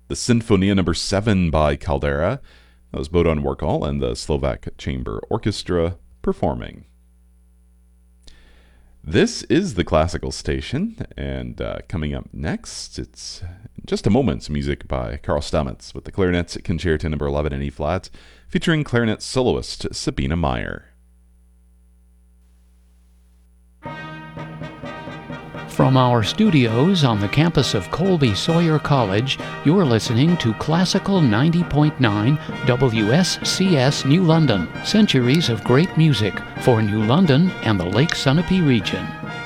the Sinfonia Number 7 by Caldera. That was Bohdan Warkol and the Slovak Chamber Orchestra performing. This is the Classical Station, and coming up next, it's in just a moment, music by Karl Stamitz with the Clarinet Concerto Number 11 in E-flat, featuring clarinet soloist Sabine Meyer. From our studios on the campus of Colby Sawyer College, you're listening to Classical 90.9 WSCS New London, centuries of great music for New London and the Lake Sunapee region.